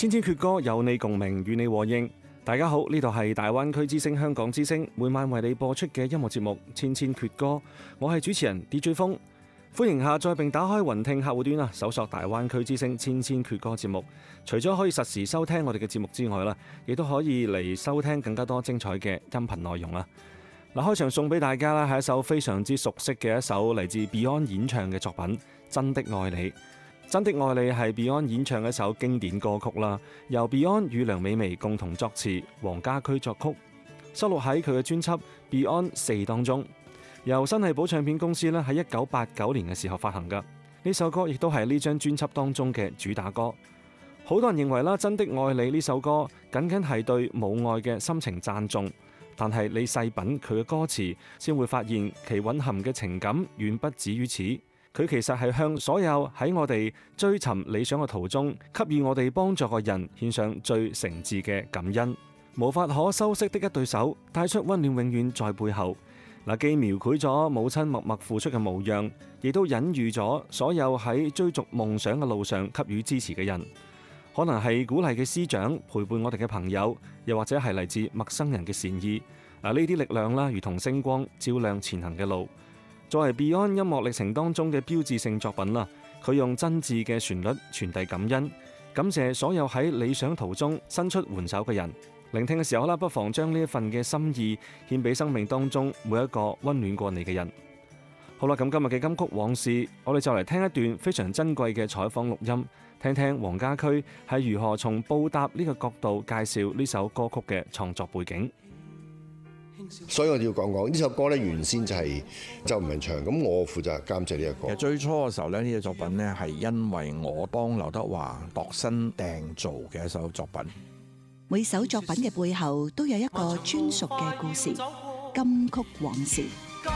千千闕歌，有你共鳴，與你和應。大家好，呢度係大灣區之聲香港之聲，每晚為你播出嘅音樂節目《千千闕歌》，我係主持人 DJ 風。歡迎下載並打開雲聽客戶端搜索大灣區之聲千千闕歌節目。除咗可以實時收聽我哋嘅節目之外啦，亦都可以嚟收聽更加多精彩嘅音頻內容啦。嗱，開場送俾大家啦，係一首非常之熟悉嘅一首嚟自 Beyond 演唱嘅作品《真的愛你》。真的愛你係 Beyond 演唱嘅一首經典歌曲啦，由 Beyond 與梁美薇共同作詞，黃家駒作曲，收錄喺佢嘅專輯 Beyond 4當中。由新藝寶唱片公司咧喺1989年嘅時候發行㗎，呢首歌亦都係呢張專輯當中嘅主打歌。好多人認為啦，《真的愛你》呢首歌僅僅係對母愛嘅深情讚頌，但係你細品佢嘅歌詞，先會發現其蘊含嘅情感遠不止於此。佢其實係向所有喺我哋追尋理想嘅途中，給予我哋幫助嘅人獻上最誠摯嘅感恩。無法可修飾的一對手，帶出溫暖永遠在背後。既描繪咗母親默默付出嘅模樣，亦都隱喻咗所有喺追逐夢想嘅路上給予支持嘅人。可能係鼓勵嘅師長，陪伴我哋嘅朋友，又或者係嚟自陌生人嘅善意。呢啲力量啦，如同星光照亮前行嘅路。作為 Beyond 音樂歷程當中嘅標誌性作品啦，佢用真摯嘅旋律傳遞感恩，感謝所有喺理想途中伸出援手嘅人。聆聽嘅時候啦，不妨將呢一份嘅心意獻俾生命當中每一個溫暖過你嘅人。好啦，咁今日嘅金曲往事，我哋就嚟聽一段非常珍貴嘅採訪錄音，聽聽黃家駒係如何從報答呢個角度介紹呢首歌曲嘅創作背景。 所以我哋要講呢首歌咧，原先就係周文唱，咁我負責監製呢一個。 其實最初嘅時候咧，呢隻作品咧係因為我幫劉德華度身訂造嘅一首作品。 每首作品嘅背後都有一個專屬嘅故事，金曲往事。 今